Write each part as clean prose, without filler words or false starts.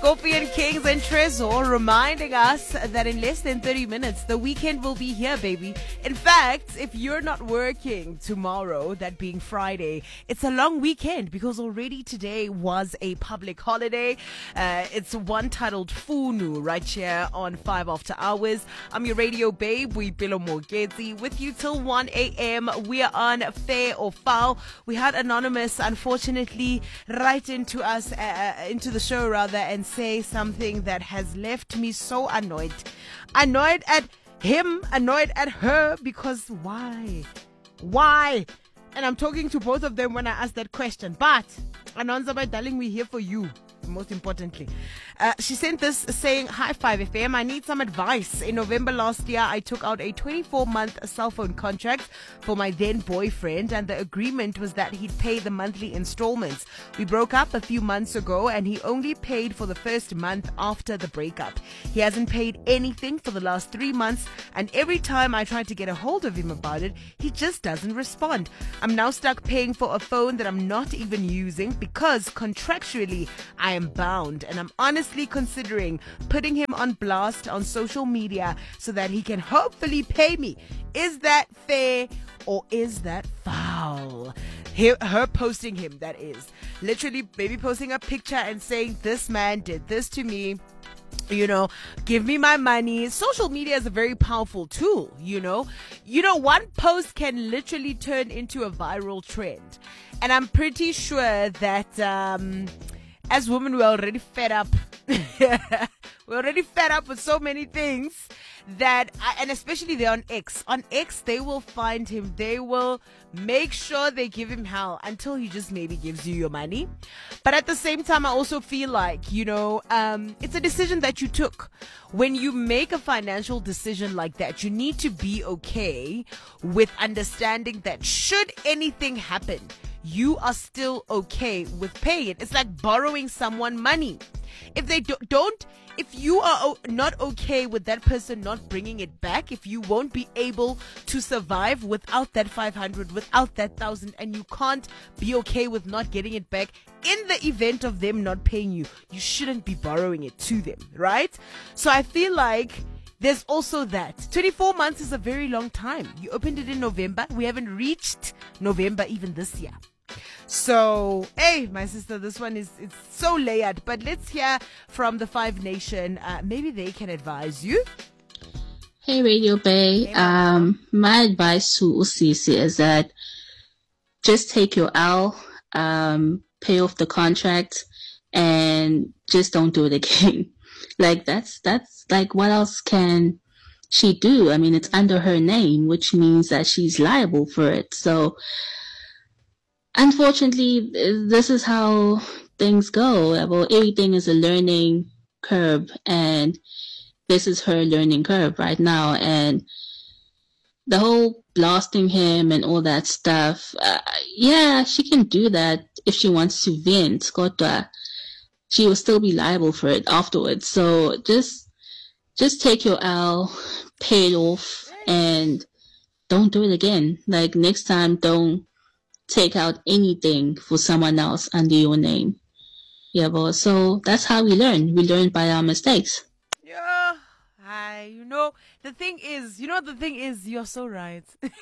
Scorpion Kings and Trezor reminding us that in less than 30 minutes, the weekend will be here, baby. In fact, if you're not working tomorrow, that being Friday, it's a long weekend because already today was a public holiday. It's one titled Funu right here on 5 After Hours. I'm your radio babe, Boipelo Mogezi, with you till 1 a.m. We are on Fair or Foul. We had Anonymous, unfortunately, write into us, into the show rather, and say something that has left me so annoyed. Annoyed at him, annoyed at her, because why? Why? And I'm talking to both of them when I ask that question. But, Anonza, my darling, we're here for you. Most importantly, she sent this saying, "Hi 5FM, I need some advice. In November last year, I took out a 24-month cell phone contract for my then boyfriend, and the agreement was that he'd pay the monthly installments. We broke up a few months ago, and he only paid for the first month after the breakup. He hasn't paid anything for the last 3 months, and every time I try to get a hold of him about it, he just doesn't respond. I'm now stuck paying for a phone that I'm not even using because contractually I am bound, and I'm honestly considering putting him on blast on social media so that he can hopefully pay me. Is that fair or is that foul?" Her posting him, that is. Literally, baby posting a picture and saying, "This man did this to me. You know, give me my money." Social media is a very powerful tool, you know. One post can literally turn into a viral trend. And I'm pretty sure that, as women, we're already fed up. We're already fed up with so many things and especially they're on X. On X, they will find him. They will make sure they give him hell until he just maybe gives you your money. But at the same time, I also feel like, it's a decision that you took. When you make a financial decision like that, you need to be okay with understanding that should anything happen, you are still okay with paying it. It's like borrowing someone money. If they if you are not okay with that person not bringing it back, if you won't be able to survive without that 500, without that 1,000, and you can't be okay with not getting it back in the event of them not paying you, you shouldn't be borrowing it to them, right? So I feel like there's also that. 24 months is a very long time. You opened it in November. We haven't reached November even this year. So, hey, my sister, this one it's so layered. But let's hear from the Five Nation. Maybe they can advise you. Hey, Radio Bay. My advice to Usisi is that just take your L, pay off the contract, and just don't do it again. Like that's like, what else can she do? I mean, it's under her name, which means that she's liable for it. So, unfortunately, this is how things go. Well, everything is a learning curve, and this is her learning curve right now. And the whole blasting him and all that stuff, yeah, she can do that if she wants to vent. She will still be liable for it afterwards. So just take your L, pay it off, and don't do it again. Like, next time, don't take out anything for someone else under your name. Yeah, but so that's how we learn. We learn by our mistakes. Yeah, the thing is, you're so right.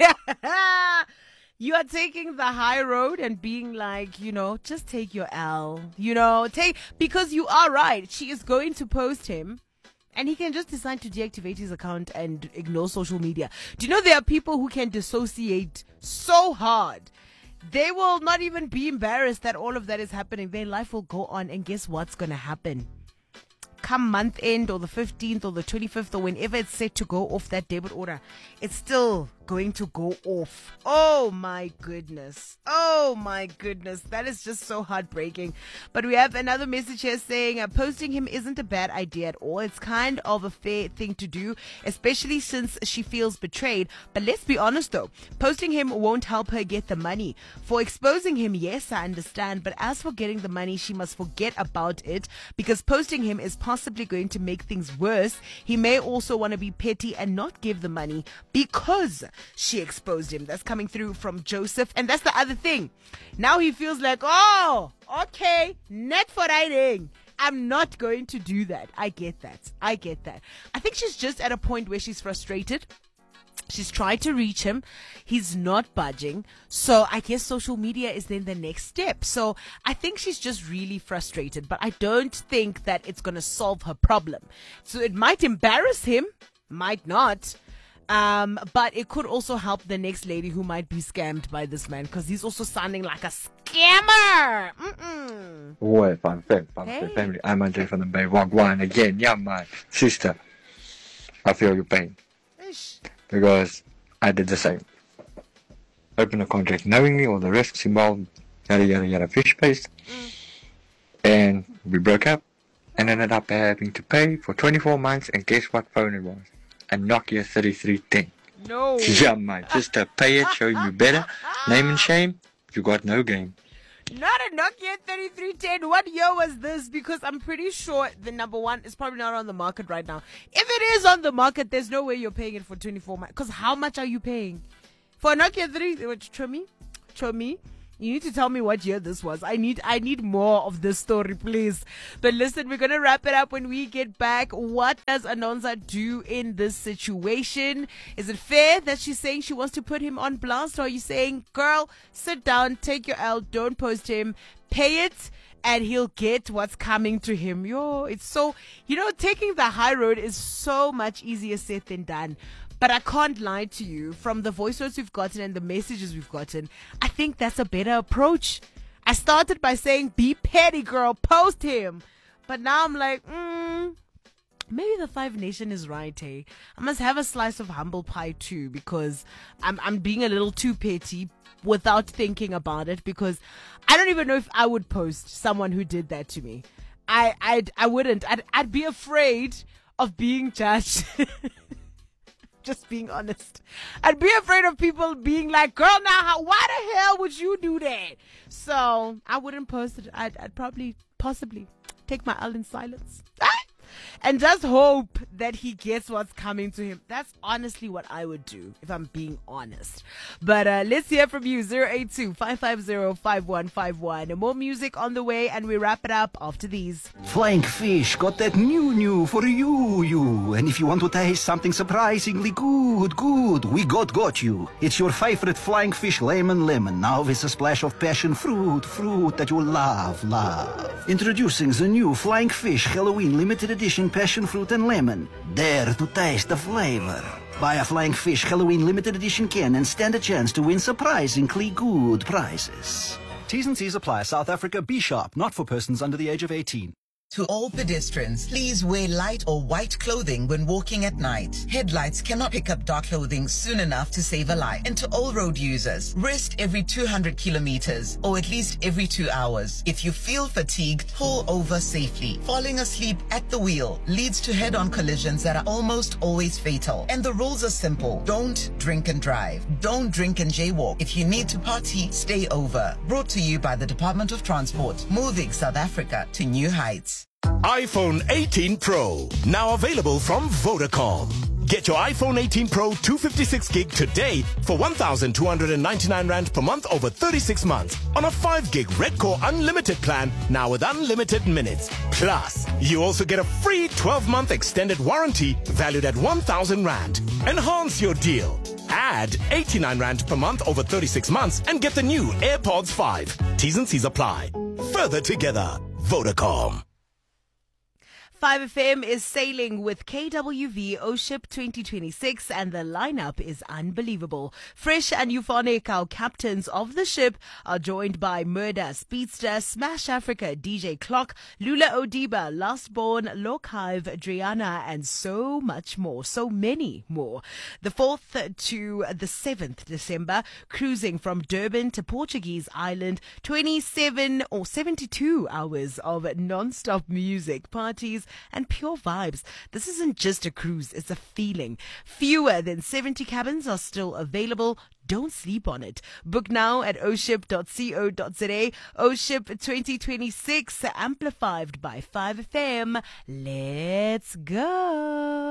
You are taking the high road and being like, just take your L, because you are right. She is going to post him, and he can just decide to deactivate his account and ignore social media. Do you know there are people who can dissociate so hard? They will not even be embarrassed that all of that is happening. Their life will go on, and guess what's going to happen? Come month end or the 15th or the 25th or whenever it's set to go off that debit order, it's still going to go off. Oh my goodness. That is just so heartbreaking. But we have another message here saying posting him isn't a bad idea at all. It's kind of a fair thing to do, especially since she feels betrayed. But let's be honest though, posting him won't help her get the money. For exposing him, yes, I understand. But as for getting the money, she must forget about it, because posting him is possibly going to make things worse. He may also want to be petty and not give the money because she exposed him. That's coming through from Joseph. And that's the other thing. Now he feels like, oh, okay, net for writing. I'm not going to do that. I get that. I think she's just at a point where she's frustrated. She's tried to reach him. He's not budging. So I guess social media is then the next step. So I think she's just really frustrated, but I don't think that it's going to solve her problem. So it might embarrass him, might not. But it could also help the next lady who might be scammed by this man, because he's also sounding like a scammer. Oi, family. I'm Andre from the Bay. Wagwan again. Yeah, my sister. I feel your pain. Ish. Because I did the same. Open a contract knowingly all the risks involved, yada, fish paste. And we broke up and ended up having to pay for 24 months, and guess what phone it was? A Nokia 3310. No. Yeah, mate. Just to pay it, show you better. Name and shame, you got no game. Not a Nokia 3310. What year was this? Because I'm pretty sure the number one is probably not on the market right now. If it is on the market, there's no way you're paying it for 24 months. Because how much are you paying? For a Nokia 3... Show me. You need to tell me what year this was. I need more of this story, please. But listen, we're going to wrap it up when we get back. What does Anonza do in this situation? Is it fair that she's saying she wants to put him on blast? Or are you saying, girl, sit down, take your L, don't post him, pay it, and he'll get what's coming to him? It's so, taking the high road is so much easier said than done. But I can't lie to you, from the voice notes we've gotten and the messages we've gotten, I think that's a better approach. I started by saying, be petty, girl, post him. But now I'm like, maybe the Five Nation is right, hey? I must have a slice of humble pie too, because I'm being a little too petty without thinking about it, because I don't even know if I would post someone who did that to me. I wouldn't. I'd be afraid of being judged. Just being honest. I'd be afraid of people being like, girl, now, why the hell would you do that? So I wouldn't post it. I'd probably, possibly take my L in silence. And just hope that he gets what's coming to him. That's honestly what I would do, if I'm being honest. But let's hear from you. 082-550-5151. More music on the way, and we wrap it up after these. Flying Fish got that new for you. And if you want to taste something surprisingly good, we got you. It's your favorite Flying Fish lemon. Now with a splash of passion fruit that you love. Introducing the new Flying Fish Halloween limited edition passion fruit and lemon. Dare to taste the flavor. Buy a Flying Fish Halloween limited edition can and stand a chance to win surprisingly good prizes. T's and C's apply. South Africa, be sharp, not for persons under the age of 18. To all pedestrians, please wear light or white clothing when walking at night. Headlights cannot pick up dark clothing soon enough to save a life. And to all road users, rest every 200 kilometers or at least every 2 hours. If you feel fatigued, pull over safely. Falling asleep at the wheel leads to head-on collisions that are almost always fatal. And the rules are simple. Don't drink and drive. Don't drink and jaywalk. If you need to party, stay over. Brought to you by the Department of Transport, moving South Africa to new heights. iPhone 18 Pro, now available from Vodacom. Get your iPhone 18 Pro 256 gig today for 1,299 Rand per month over 36 months on a 5 gig Red Core Unlimited plan, now with unlimited minutes. Plus, you also get a free 12-month extended warranty valued at 1,000 Rand. Enhance your deal. Add 89 Rand per month over 36 months and get the new AirPods 5. T's and C's apply. Further together, Vodacom. 5FM is sailing with KWV O-Ship 2026, and the lineup is unbelievable. Fresh and Euphonic, our captains of the ship, are joined by Murder, Speedster, Smash Africa, DJ Clock, Lula Odiba, Lastborn, Lokive, Adriana, and so much more, so many more. The 4th to the 7th December, cruising from Durban to Portuguese Island, 27 or 72 hours of non-stop music, parties, and pure vibes. This isn't just a cruise, it's a feeling. Fewer than 70 cabins are still available. Don't sleep on it. Book now at oship.co.za. O-Ship 2026, amplified by 5FM. Let's go.